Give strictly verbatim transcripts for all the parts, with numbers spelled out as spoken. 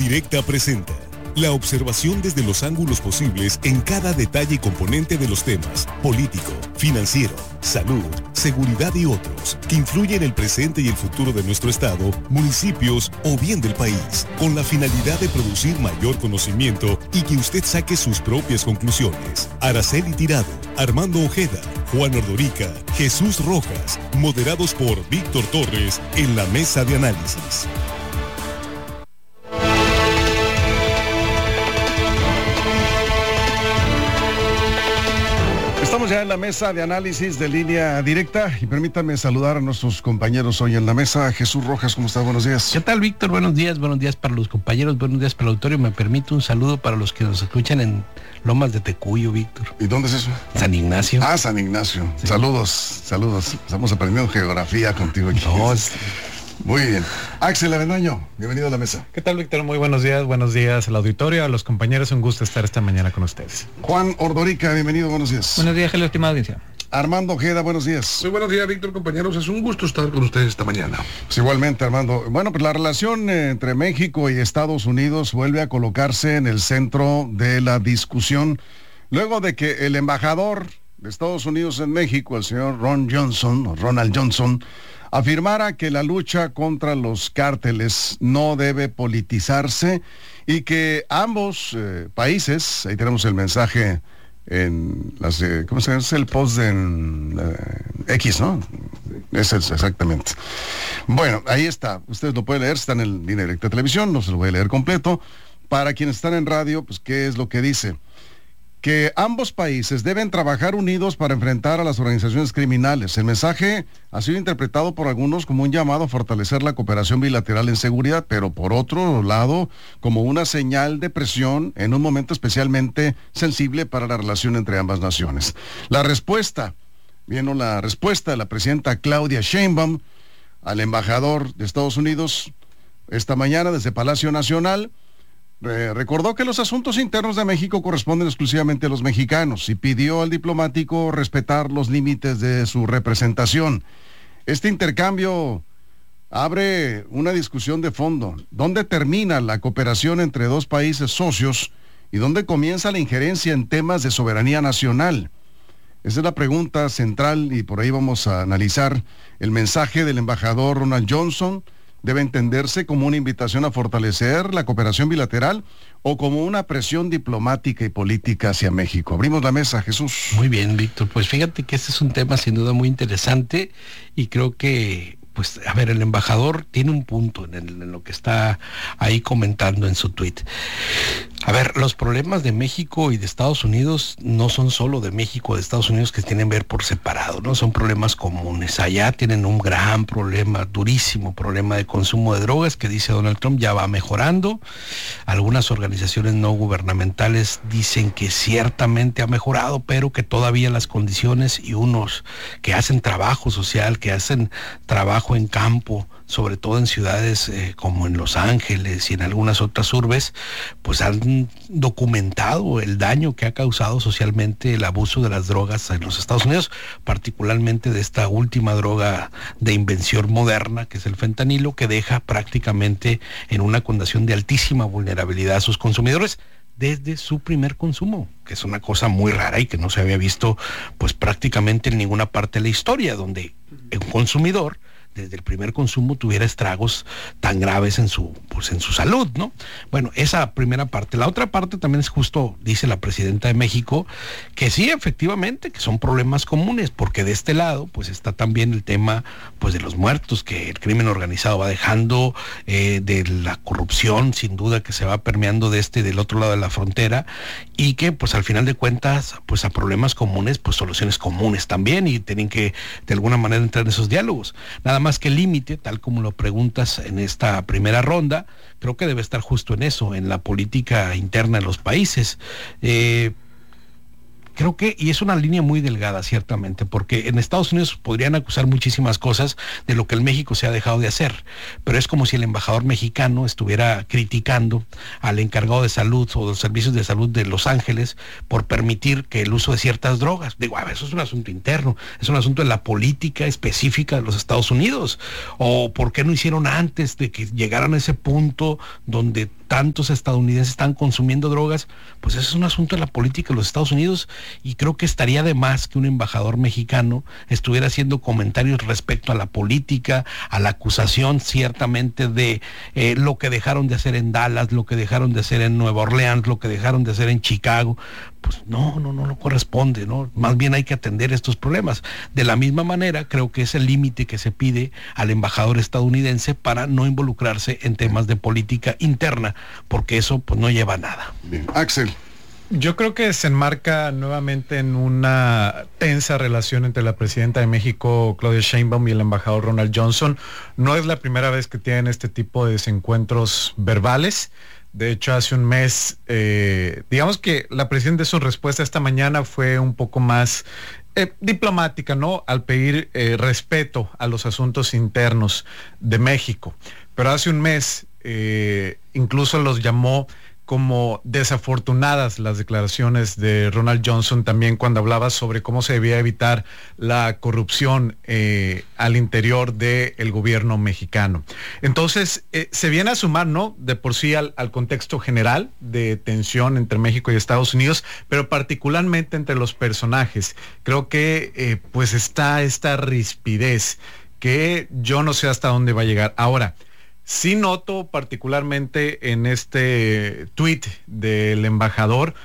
Directa presenta la observación desde los ángulos posibles en cada detalle y componente de los temas político, financiero, salud, seguridad y otros que influyen en el presente y el futuro de nuestro estado, municipios o bien del país, con la finalidad de producir mayor conocimiento y que usted saque sus propias conclusiones. Araceli Tirado, Armando Ojeda, Juan Ordorica, Jesús Rojas, moderados por Víctor Torres en la mesa de análisis. Estamos ya en la mesa de análisis de Línea Directa y permítanme saludar a nuestros compañeros hoy en la mesa. Jesús Rojas, ¿cómo estás? Buenos días. ¿Qué tal, Víctor? Buenos días, buenos días para los compañeros, buenos días para el auditorio. Me permite un saludo para los que nos escuchan en Lomas de Tecuyo, Víctor. ¿Y dónde es eso? San Ignacio. Ah, San Ignacio. Sí. Saludos, saludos. Estamos aprendiendo geografía contigo aquí. No, es... Muy bien. Axel Avendaño, bienvenido a la mesa. ¿Qué tal, Víctor? Muy buenos días, buenos días al auditorio, a los compañeros, un gusto estar esta mañana con ustedes. Juan Ordorica, bienvenido, buenos días. Buenos días, la última audiencia. Armando Ojeda, buenos días. Muy buenos días, Víctor, compañeros, es un gusto estar con ustedes esta mañana. Pues igualmente, Armando. Bueno, pues la relación entre México y Estados Unidos vuelve a colocarse en el centro de la discusión, luego de que el embajador de Estados Unidos en México, el señor Ron Johnson, o Ronald Johnson, afirmara que la lucha contra los cárteles no debe politizarse y que ambos eh, países, ahí tenemos el mensaje en las, eh, ¿cómo se llama? Es el post de en, eh, X, ¿no? Ese es exactamente. Bueno, ahí está, ustedes lo pueden leer, está en el Línea Directa de Televisión, no se lo voy a leer completo. Para quienes están en radio, pues ¿qué es lo que dice? Que ambos países deben trabajar unidos para enfrentar a las organizaciones criminales. El mensaje ha sido interpretado por algunos como un llamado a fortalecer la cooperación bilateral en seguridad, pero por otro lado, como una señal de presión en un momento especialmente sensible para la relación entre ambas naciones. La respuesta, vino la respuesta de la presidenta Claudia Sheinbaum al embajador de Estados Unidos esta mañana desde Palacio Nacional. Recordó que los asuntos internos de México corresponden exclusivamente a los mexicanos y pidió al diplomático respetar los límites de su representación. Este intercambio abre una discusión de fondo. ¿Dónde termina la cooperación entre dos países socios y dónde comienza la injerencia en temas de soberanía nacional? Esa es la pregunta central y por ahí vamos a analizar el mensaje del embajador Ronald Johnson. ¿Debe entenderse como una invitación a fortalecer la cooperación bilateral o como una presión diplomática y política hacia México? Abrimos la mesa, Jesús. Muy bien, Víctor. Pues fíjate que este es un tema sin duda muy interesante y creo que, pues, a ver, el embajador tiene un punto en, el, en lo que está ahí comentando en su tuit. A ver, los problemas de México y de Estados Unidos no son solo de México o de Estados Unidos que tienen que ver por separado, ¿no? Son problemas comunes. Allá tienen un gran problema, durísimo problema de consumo de drogas que dice Donald Trump ya va mejorando. Algunas organizaciones no gubernamentales dicen que ciertamente ha mejorado, pero que todavía las condiciones y unos que hacen trabajo social, que hacen trabajo en campo, sobre todo en ciudades eh, como en Los Ángeles y en algunas otras urbes, pues han documentado el daño que ha causado socialmente el abuso de las drogas en los Estados Unidos, particularmente de esta última droga de invención moderna, que es el fentanilo, que deja prácticamente en una condición de altísima vulnerabilidad a sus consumidores desde su primer consumo, que es una cosa muy rara y que no se había visto pues prácticamente en ninguna parte de la historia, donde un consumidor desde el primer consumo tuviera estragos tan graves en su, pues en su salud, ¿no? Bueno, esa primera parte. La otra parte también es justo, dice la presidenta de México, que sí, efectivamente, que son problemas comunes, porque de este lado, pues está también el tema, pues de los muertos, que el crimen organizado va dejando, eh, de la corrupción, sin duda, que se va permeando de este y del otro lado de la frontera, y que, pues al final de cuentas, pues a problemas comunes, pues soluciones comunes también, y tienen que, de alguna manera, entrar en esos diálogos. Nada más que el límite, tal como lo preguntas en esta primera ronda, creo que debe estar justo en eso, en la política interna de los países. Eh, Creo que, y es una línea muy delgada, ciertamente, porque en Estados Unidos podrían acusar muchísimas cosas de lo que en México se ha dejado de hacer, pero es como si el embajador mexicano estuviera criticando al encargado de salud o de los servicios de salud de Los Ángeles por permitir que el uso de ciertas drogas. Digo, a ver, eso es un asunto interno, es un asunto de la política específica de los Estados Unidos. O por qué no hicieron antes de que llegaran a ese punto donde tantos estadounidenses están consumiendo drogas, pues eso es un asunto de la política de los Estados Unidos, y creo que estaría de más que un embajador mexicano estuviera haciendo comentarios respecto a la política, a la acusación ciertamente de eh, lo que dejaron de hacer en Dallas, lo que dejaron de hacer en Nueva Orleans, lo que dejaron de hacer en Chicago. Pues no, no, no, no corresponde, ¿no? Más bien hay que atender estos problemas. De la misma manera, creo que es el límite que se pide al embajador estadounidense para no involucrarse en temas de política interna, porque eso pues no lleva a nada. Bien. Axel. Yo creo que se enmarca nuevamente en una tensa relación entre la presidenta de México, Claudia Sheinbaum, y el embajador Ronald Johnson. No es la primera vez que tienen este tipo de desencuentros verbales. De hecho, hace un mes, eh, digamos que la presidenta, su respuesta esta mañana fue un poco más eh, diplomática, ¿no? Al pedir eh, respeto a los asuntos internos de México. Pero hace un mes, eh, incluso los llamó como desafortunadas las declaraciones de Ronald Johnson, también cuando hablaba sobre cómo se debía evitar la corrupción eh, al interior del gobierno mexicano. Entonces, eh, se viene a sumar, ¿no?, de por sí al, al contexto general de tensión entre México y Estados Unidos, pero particularmente entre los personajes. Creo que eh, pues está esta rispidez que yo no sé hasta dónde va a llegar. Ahora, sí noto particularmente en este tuit del embajador,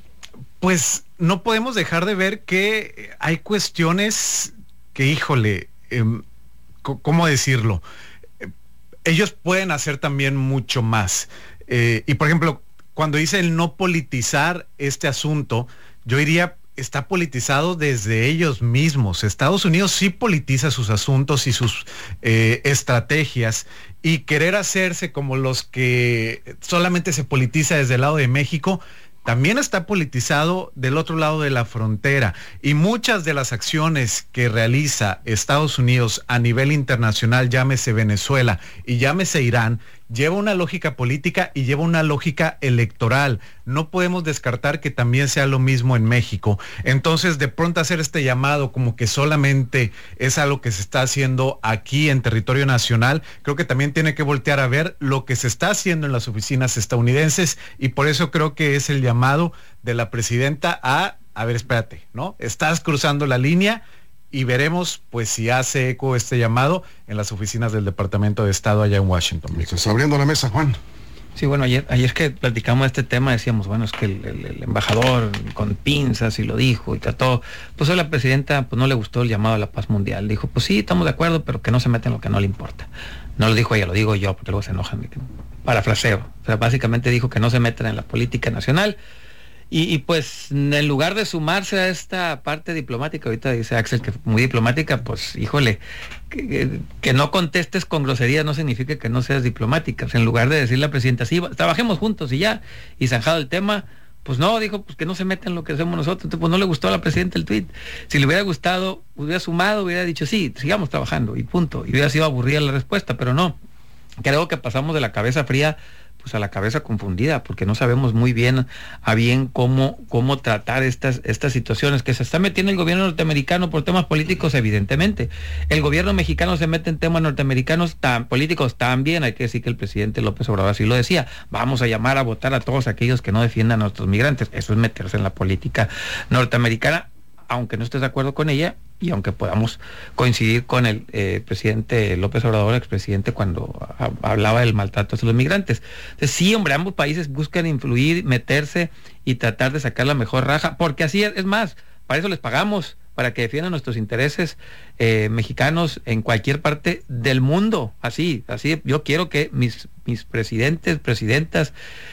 pues no podemos dejar de ver que hay cuestiones que, híjole, eh, ¿cómo decirlo? Eh, ellos pueden hacer también mucho más. Eh, y por ejemplo, cuando dice el no politizar este asunto, yo diría, está politizado desde ellos mismos. Estados Unidos sí politiza sus asuntos y sus eh, estrategias, y querer hacerse como los que solamente se politiza desde el lado de México, también está politizado del otro lado de la frontera. Y muchas de las acciones que realiza Estados Unidos a nivel internacional, llámese Venezuela y llámese Irán, lleva una lógica política y lleva una lógica electoral. No podemos descartar que también sea lo mismo en México. Entonces, de pronto hacer este llamado como que solamente es algo que se está haciendo aquí en territorio nacional, creo que también tiene que voltear a ver lo que se está haciendo en las oficinas estadounidenses, y por eso creo que es el llamado de la presidenta a, a ver, espérate, ¿no? Estás cruzando la línea, y veremos pues si hace eco este llamado en las oficinas del Departamento de Estado allá en Washington. Estás abriendo la mesa, Juan. Sí, bueno, ayer, ayer que platicamos de este tema decíamos, bueno, es que el, el, el embajador con pinzas y lo dijo y trató, pues a la presidenta pues no le gustó el llamado a la paz mundial. Dijo, pues sí, estamos de acuerdo, pero que no se meta en lo que no le importa. No lo dijo ella, lo digo yo, porque luego se enojan. Parafraseo. O sea, básicamente dijo que no se metan en la política nacional. Y, y pues en lugar de sumarse a esta parte diplomática, ahorita dice Axel que muy diplomática, pues híjole, que, que no contestes con groserías no significa que no seas diplomática. O sea, en lugar de decirle a la presidenta, sí, trabajemos juntos y ya, y zanjado el tema, pues no, dijo pues que no se meta en lo que hacemos nosotros. Entonces, pues no le gustó a la presidenta el tuit. Si le hubiera gustado, hubiera sumado, hubiera dicho sí, sigamos trabajando y punto. Y hubiera sido aburrida la respuesta, pero no. Creo que pasamos de la cabeza fría pues a la cabeza confundida, porque no sabemos muy bien a bien cómo, cómo tratar estas, estas situaciones que se está metiendo el gobierno norteamericano por temas políticos, evidentemente. El gobierno mexicano se mete en temas norteamericanos tan políticos también. Hay que decir que el presidente López Obrador así lo decía, vamos a llamar a votar a todos aquellos que no defiendan a nuestros migrantes. Eso es meterse en la política norteamericana, aunque no estés de acuerdo con ella, y aunque podamos coincidir con el eh, presidente López Obrador, expresidente, cuando a, hablaba del maltrato hacia los migrantes. Entonces, sí, hombre, ambos países buscan influir, meterse y tratar de sacar la mejor raja, porque así es, es más, para eso les pagamos, para que defiendan nuestros intereses eh, mexicanos en cualquier parte del mundo. Así, así, yo quiero que mis, mis presidentes, presidentas,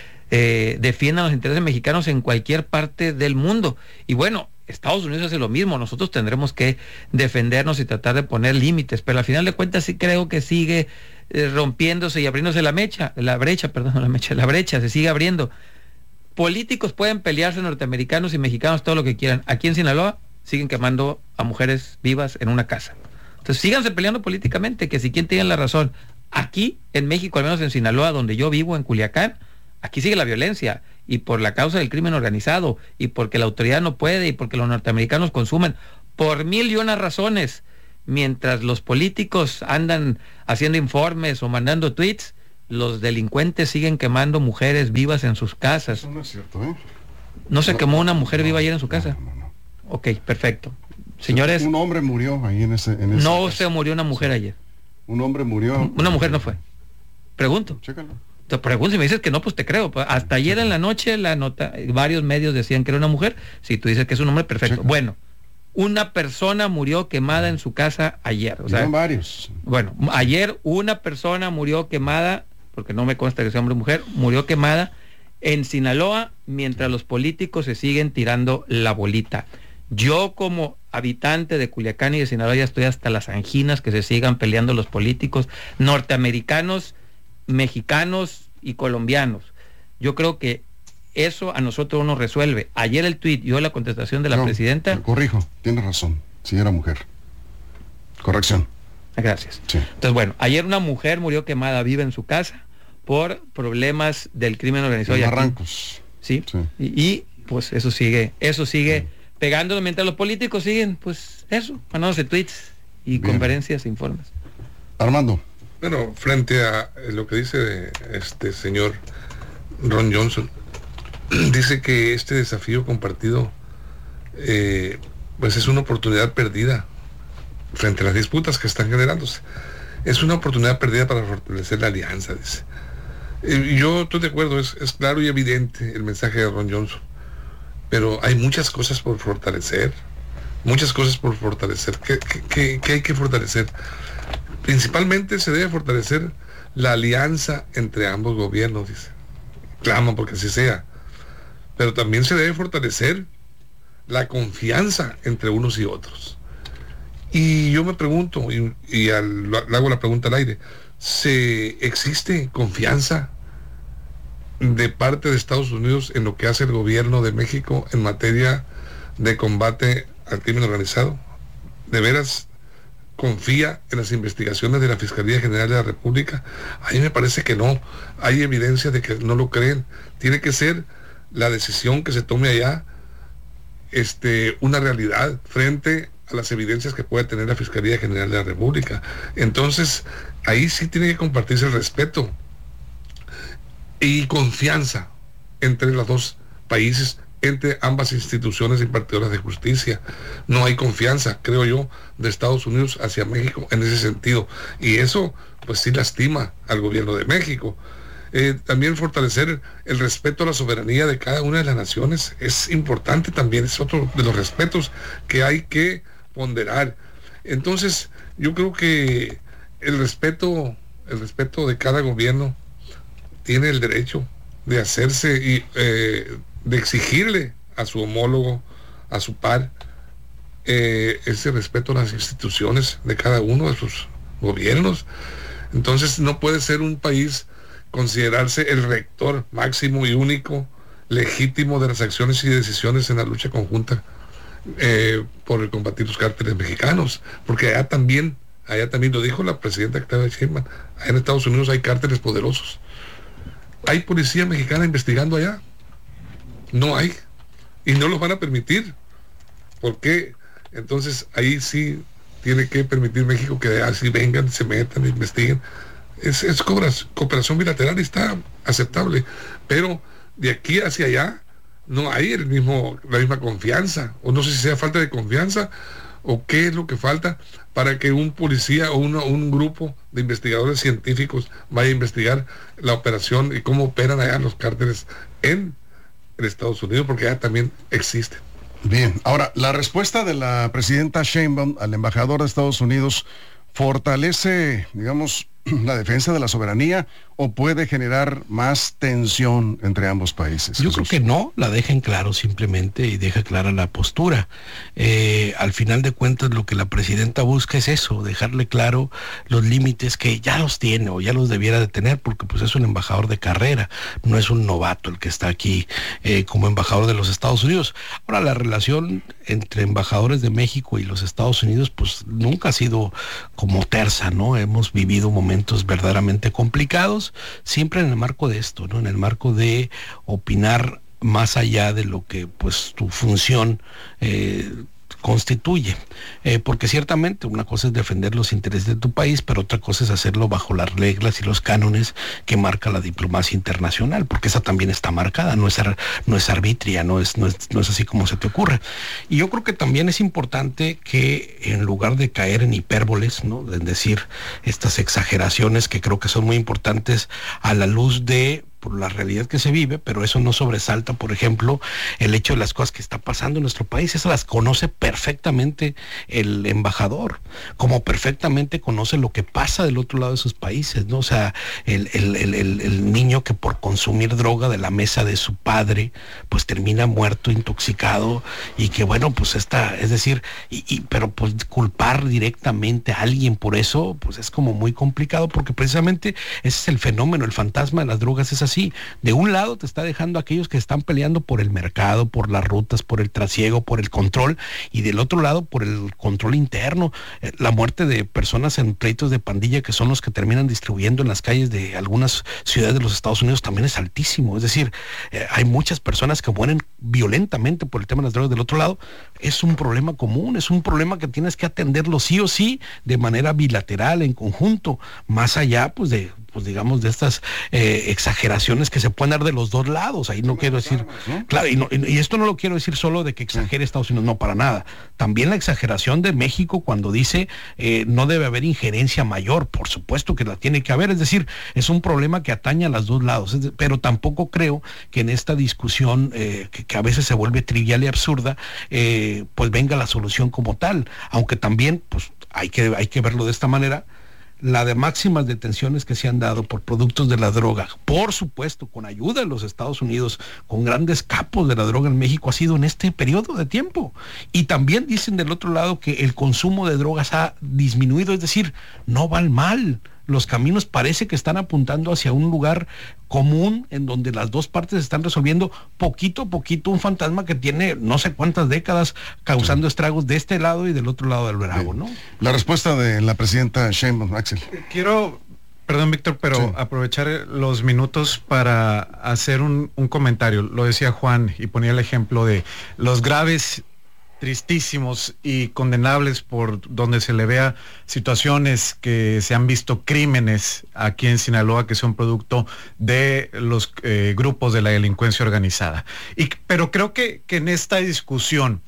eh, defiendan los intereses mexicanos en cualquier parte del mundo. Y bueno, Estados Unidos hace lo mismo, nosotros tendremos que defendernos y tratar de poner límites, pero al final de cuentas sí creo que sigue eh, rompiéndose y abriéndose la mecha, la brecha, perdón, no la mecha, la brecha se sigue abriendo. Políticos pueden pelearse, norteamericanos y mexicanos, todo lo que quieran. Aquí en Sinaloa siguen quemando a mujeres vivas en una casa. Entonces síganse peleando políticamente, que si quien tiene la razón. Aquí en México, al menos en Sinaloa, donde yo vivo, en Culiacán, aquí sigue la violencia, y por la causa del crimen organizado, y porque la autoridad no puede, y porque los norteamericanos consumen, por mil y una razones. Mientras los políticos andan haciendo informes o mandando tweets, los delincuentes siguen quemando mujeres vivas en sus casas. Eso no es cierto, ¿eh? ¿No se no, quemó una no, mujer no, viva ayer en su casa? No, no, no. Ok, perfecto. Señores, un hombre murió ahí en ese en no esa se murió una mujer sí. ayer. Un hombre murió. Una mujer no fue. Pregunto. Chécalo. Te pregunto, si me dices que no, pues te creo. Hasta ayer en la noche la nota, varios medios decían que era una mujer. Si tú dices que es un hombre, perfecto. Chécalo. Bueno, una persona murió quemada en su casa ayer. O sea, Son varios. bueno, ayer una persona murió quemada, porque no me consta que sea hombre o mujer, murió quemada en Sinaloa mientras los políticos se siguen tirando la bolita. Yo como habitante de Culiacán y de Sinaloa ya estoy hasta las anginas que se sigan peleando los políticos norteamericanos, mexicanos y colombianos. Yo creo que eso a nosotros nos resuelve. Ayer el tuit y hoy la contestación de la No, presidenta. me corrijo, tienes razón. Sí, era mujer. Corrección. Gracias. Sí. Entonces, bueno, ayer una mujer murió quemada viva en su casa por problemas del crimen organizado. En Y aquí- Barrancos. ¿sí? Sí. Y, y, pues eso sigue, eso sigue pegándolo mientras los políticos siguen, pues eso, mandándose tweets y Bien. conferencias e informes. Armando. Bueno, frente a lo que dice este señor Ron Johnson, dice que este desafío compartido eh, pues es una oportunidad perdida frente a las disputas que están generándose. Es una oportunidad perdida para fortalecer la alianza, dice. Eh, yo estoy de acuerdo, es, es claro y evidente el mensaje de Ron Johnson, pero hay muchas cosas por fortalecer, muchas cosas por fortalecer. ¿Qué, qué, qué, qué hay que fortalecer? Principalmente se debe fortalecer la alianza entre ambos gobiernos, dice. Claman porque así sea. Pero también se debe fortalecer la confianza entre unos y otros. Y yo me pregunto, y, y al, le hago la pregunta al aire, ¿se existe confianza de parte de Estados Unidos en lo que hace el gobierno de México en materia de combate al crimen organizado? ¿De veras confía en las investigaciones de la Fiscalía General de la República? A mí me parece que no. Hay evidencia de que no lo creen. Tiene que ser la decisión que se tome allá este, una realidad frente a las evidencias que puede tener la Fiscalía General de la República. Entonces, ahí sí tiene que compartirse el respeto y confianza entre los dos países, entre ambas instituciones impartidoras de justicia. No hay confianza, creo yo, de Estados Unidos hacia México en ese sentido, y eso pues sí lastima al gobierno de México. Eh, también fortalecer el respeto a la soberanía de cada una de las naciones es importante también, es otro de los respetos que hay que ponderar. Entonces yo creo que el respeto el respeto de cada gobierno tiene el derecho de hacerse y eh, de exigirle a su homólogo, a su par, eh, ese respeto a las instituciones de cada uno de sus gobiernos. Entonces no puede ser un país considerarse el rector máximo y único, legítimo de las acciones y decisiones en la lucha conjunta eh, por combatir los cárteles mexicanos, porque allá también, allá también lo dijo la presidenta Claudia Sheinbaum, allá en Estados Unidos hay cárteles poderosos. ¿Hay policía mexicana investigando allá? No hay, y no los van a permitir. ¿Por qué? Entonces ahí sí tiene que permitir México que así vengan, se metan, investiguen. Es, es cooperación bilateral y está aceptable, pero de aquí hacia allá no hay el mismo, la misma confianza, o no sé si sea falta de confianza o qué es lo que falta para que un policía o uno, un grupo de investigadores científicos vaya a investigar la operación y cómo operan allá los cárteles en en Estados Unidos, porque ya también existe. Bien, ahora, la respuesta de la presidenta Sheinbaum al embajador de Estados Unidos fortalece, digamos, la defensa de la soberanía o puede generar más tensión entre ambos países. Yo Jesús? creo que no, la deja en claro simplemente y deja clara la postura. Eh, al final de cuentas lo que la presidenta busca es eso, dejarle claro los límites que ya los tiene o ya los debiera de tener, porque pues es un embajador de carrera, no es un novato el que está aquí eh, como embajador de los Estados Unidos. Ahora, la relación entre embajadores de México y los Estados Unidos pues nunca ha sido como tersa, ¿no? Hemos vivido momentos verdaderamente complicados, siempre en el marco de esto, ¿no? En el marco de opinar más allá de lo que pues tu función eh, constituye. Eh, porque ciertamente una cosa es defender los intereses de tu país, pero otra cosa es hacerlo bajo las reglas y los cánones que marca la diplomacia internacional, porque esa también está marcada, no es, ar, no es arbitria, no es, no, es, no es así como se te ocurre. Y yo creo que también es importante que en lugar de caer en hipérboles, ¿no?, de decir estas exageraciones que creo que son muy importantes a la luz de por la realidad que se vive, pero eso no sobresalta, por ejemplo, el hecho de las cosas que está pasando en nuestro país. Eso las conoce perfectamente el embajador, como perfectamente conoce lo que pasa del otro lado de sus países, ¿no? O sea, el, el, el, el, el niño que por consumir droga de la mesa de su padre, pues termina muerto, intoxicado, y que bueno, pues esta, es decir, y, y pero pues culpar directamente a alguien por eso, pues es como muy complicado, porque precisamente ese es el fenómeno, el fantasma de las drogas es así. De un lado te está dejando a aquellos que están peleando por el mercado, por las rutas, por el trasiego, por el control, y del otro lado por el control interno. Eh, la muerte de personas en pleitos de pandilla, que son los que terminan distribuyendo en las calles de algunas ciudades de los Estados Unidos, también es altísimo. Es decir, eh, hay muchas personas que mueren violentamente por el tema de las drogas. Del otro lado, es un problema común, es un problema que tienes que atenderlo sí o sí, de manera bilateral, en conjunto, más allá pues de pues digamos de estas eh, exageraciones que se pueden dar de los dos lados. Ahí no quiero decir, claro, y, no, y esto no lo quiero decir solo de que exagere Estados Unidos, no, para nada. También la exageración de México cuando dice eh, no debe haber injerencia mayor, por supuesto que la tiene que haber, es decir, es un problema que atañe a los dos lados, es de, pero tampoco creo que en esta discusión eh, que, que a veces se vuelve trivial y absurda, eh, pues venga la solución como tal, aunque también pues hay que, hay que verlo de esta manera. La de máximas detenciones que se han dado por productos de la droga, por supuesto, con ayuda de los Estados Unidos, con grandes capos de la droga en México, ha sido en este periodo de tiempo. Y también dicen del otro lado que el consumo de drogas ha disminuido, es decir, no van mal. Los caminos parece que están apuntando hacia un lugar común en donde las dos partes están resolviendo poquito a poquito un fantasma que tiene no sé cuántas décadas causando sí. estragos de este lado y del otro lado del Bravo, ¿no? La respuesta de la presidenta Sheinbaum, Axel. Quiero, perdón Víctor, pero sí. aprovechar los minutos para hacer un, un comentario. Lo decía Juan y ponía el ejemplo de los graves, tristísimos y condenables por donde se le vea situaciones que se han visto crímenes aquí en Sinaloa que son producto de los eh, grupos de la delincuencia organizada. Y, pero creo que, que en esta discusión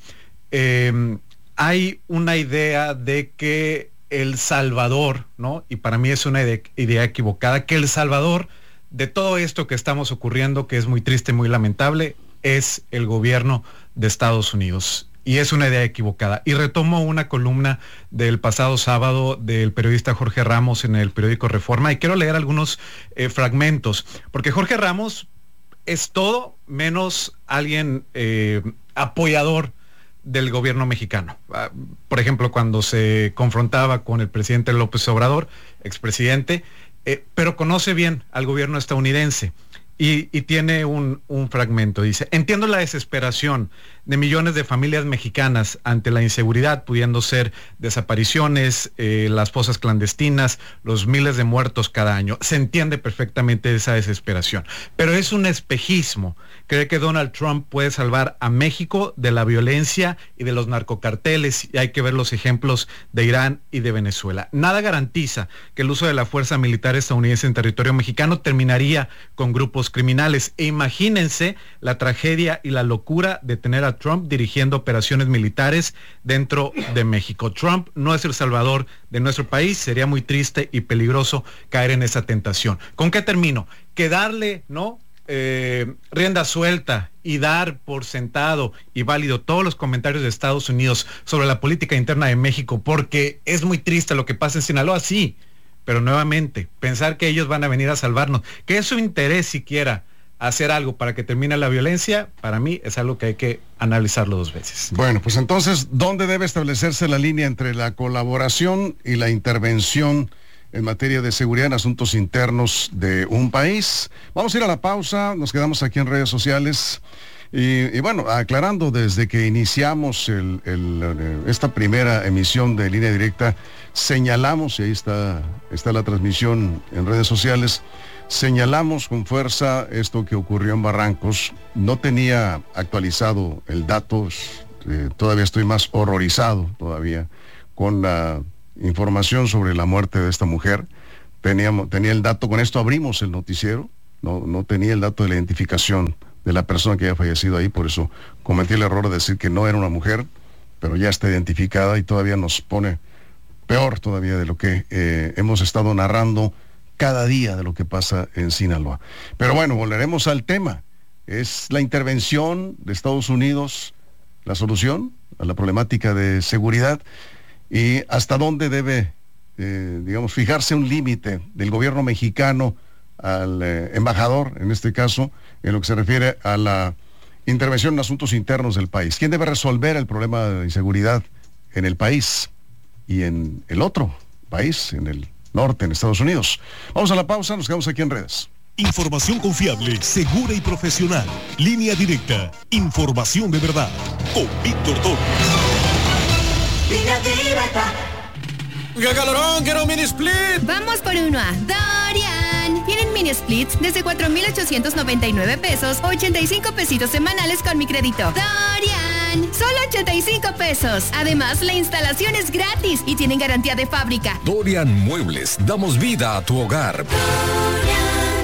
eh, hay una idea de que El Salvador, ¿no? Y para mí es una idea, idea equivocada, que El Salvador de todo esto que estamos ocurriendo, que es muy triste, muy lamentable, es el gobierno de Estados Unidos. Y es una idea equivocada. Y retomo una columna del pasado sábado del periodista Jorge Ramos en el periódico Reforma, y quiero leer algunos eh, fragmentos, porque Jorge Ramos es todo menos alguien eh, apoyador del gobierno mexicano. Uh, por ejemplo, cuando se confrontaba con el presidente López Obrador, expresidente, eh, pero conoce bien al gobierno estadounidense. Y, y tiene un, un fragmento, dice: entiendo la desesperación de millones de familias mexicanas ante la inseguridad, pudiendo ser desapariciones, eh, las fosas clandestinas, los miles de muertos cada año. Se entiende perfectamente esa desesperación, pero es un espejismo. Cree que Donald Trump puede salvar a México de la violencia y de los narcocarteles, y hay que ver los ejemplos de Irán y de Venezuela. Nada garantiza que el uso de la fuerza militar estadounidense en territorio mexicano terminaría con grupos criminales. E imagínense la tragedia y la locura de tener a Trump dirigiendo operaciones militares dentro de México. Trump no es el salvador de nuestro país, sería muy triste y peligroso caer en esa tentación. ¿Con qué termino? Que darle, ¿no? Eh, rienda suelta y dar por sentado y válido todos los comentarios de Estados Unidos sobre la política interna de México, porque es muy triste lo que pasa en Sinaloa, sí, pero nuevamente, pensar que ellos van a venir a salvarnos, que es su interés siquiera hacer algo para que termine la violencia, para mí es algo que hay que analizarlo dos veces. Bueno, pues entonces, ¿dónde debe establecerse la línea entre la colaboración y la intervención en materia de seguridad en asuntos internos de un país? Vamos a ir a la pausa, nos quedamos aquí en redes sociales y, y bueno, aclarando, desde que iniciamos el, el, esta primera emisión de Línea Directa, señalamos, y ahí está, está la transmisión en redes sociales, señalamos con fuerza esto que ocurrió en Barrancos. No tenía actualizado el dato, eh, todavía estoy más horrorizado todavía con la información sobre la muerte de esta mujer. Teníamos, tenía el dato, con esto abrimos el noticiero, no, no tenía el dato de la identificación de la persona que había fallecido ahí, por eso cometí el error de decir que no era una mujer, pero ya está identificada y todavía nos pone peor todavía de lo que eh, hemos estado narrando cada día de lo que pasa en Sinaloa. Pero bueno, volveremos al tema. ¿Es la intervención de Estados Unidos la solución a la problemática de seguridad? ¿Y hasta dónde debe, eh, digamos, fijarse un límite del gobierno mexicano al eh, embajador, en este caso, en lo que se refiere a la intervención en asuntos internos del país? ¿Quién debe resolver el problema de inseguridad en el país y en el otro país, en el norte, en Estados Unidos? Vamos a la pausa, nos quedamos aquí en redes. Información confiable, segura y profesional. Línea directa. Información de verdad. Con Víctor Torres. Línea directa. ¡Qué calorón! ¡Quiero un mini split! Vamos por uno a Dorian. Tienen mini splits desde cuatro mil ochocientos noventa y nueve pesos, ochenta y cinco pesitos semanales con mi crédito. Dorian. Solo ochenta y cinco pesos. Además, la instalación es gratis y tienen garantía de fábrica. Dorian Muebles. Damos vida a tu hogar. Dorian.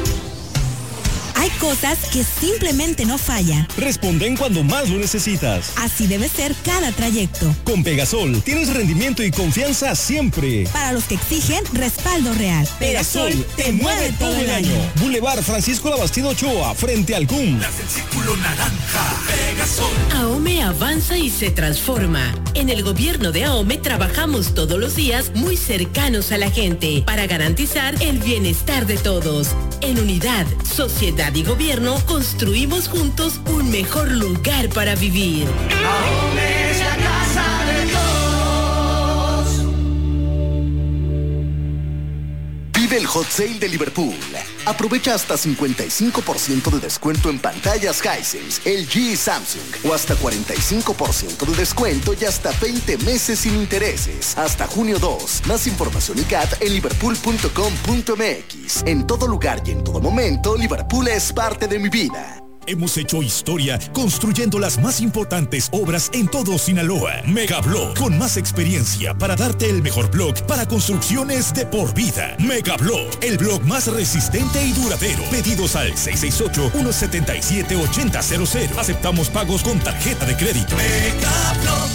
Hay cosas que simplemente no fallan. Responden cuando más lo necesitas. Así debe ser cada trayecto. Con Pegasol tienes rendimiento y confianza siempre. Para los que exigen respaldo real. Pegasol te mueve todo el año. Boulevard Francisco Labastido Ochoa, frente al C U M. Las del círculo naranja. Pegasol. AOME avanza y se transforma. En el gobierno de AOME trabajamos todos los días muy cercanos a la gente para garantizar el bienestar de todos. En unidad, sociedad y gobierno construimos juntos un mejor lugar para vivir. AOME es la casa de todos. Vive el Hot Sale de Liverpool. Aprovecha hasta cincuenta y cinco por ciento de descuento en pantallas Hisense, L G y Samsung. O hasta cuarenta y cinco por ciento de descuento y hasta veinte meses sin intereses. Hasta junio dos. Más información y C A T en liverpool punto com punto m x. En todo lugar y en todo momento, Liverpool es parte de mi vida. Hemos hecho historia construyendo las más importantes obras en todo Sinaloa. Megablock, con más experiencia para darte el mejor block para construcciones de por vida. Megablock, el block más resistente y duradero. Pedidos al seis seis ocho, uno siete siete, ocho cero cero cero. Aceptamos pagos con tarjeta de crédito. Megablock.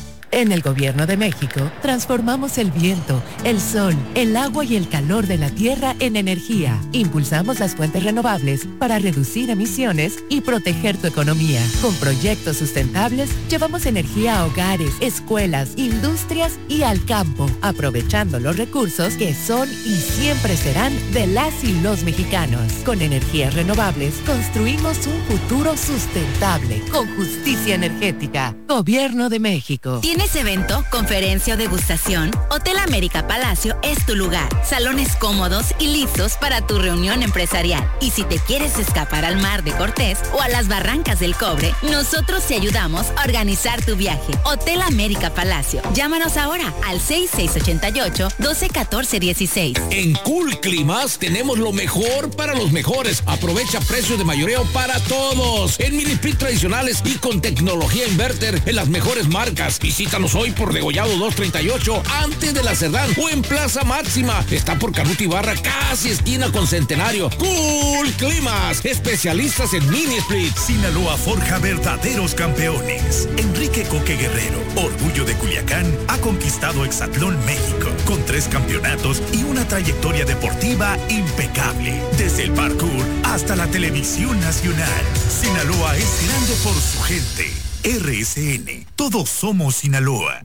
En el Gobierno de México, transformamos el viento, el sol, el agua y el calor de la tierra en energía. Impulsamos las fuentes renovables para reducir emisiones y proteger tu economía. Con proyectos sustentables, llevamos energía a hogares, escuelas, industrias y al campo, aprovechando los recursos que son y siempre serán de las y los mexicanos. Con energías renovables, construimos un futuro sustentable, con justicia energética. Gobierno de México. ¿Tienes evento, conferencia o degustación? Hotel América Palacio es tu lugar. Salones cómodos y listos para tu reunión empresarial. Y si te quieres escapar al Mar de Cortés o a las Barrancas del Cobre, nosotros te ayudamos a organizar tu viaje. Hotel América Palacio. Llámanos ahora al seis seis ocho ocho, doce catorce dieciséis. En Cool Climas tenemos lo mejor para los mejores. Aprovecha precios de mayoreo para todos. En mini split tradicionales y con tecnología inverter en las mejores marcas. Visítanos hoy por Degollado doscientos treinta y ocho, antes de la Cerdán, o en Plaza Máxima. Está por Canuto Ibarra, casi esquina con Centenario. Cool Climas, especialistas en mini split. Sinaloa forja verdaderos campeones. Enrique Coque Guerrero, orgullo de Culiacán, ha conquistado Hexatlón México con tres campeonatos y una trayectoria deportiva impecable. Desde el parkour hasta la televisión nacional. Sinaloa es grande por su gente. R S N, todos somos Sinaloa.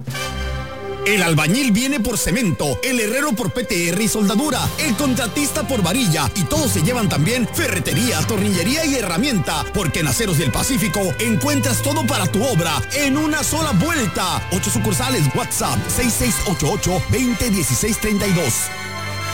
El albañil viene por cemento, el herrero por P T R y soldadura, el contratista por varilla, y todos se llevan también ferretería, tornillería y herramienta, porque en Aceros del Pacífico encuentras todo para tu obra en una sola vuelta. Ocho sucursales, WhatsApp seis seis ocho ocho, veinte dieciséis treinta y dos.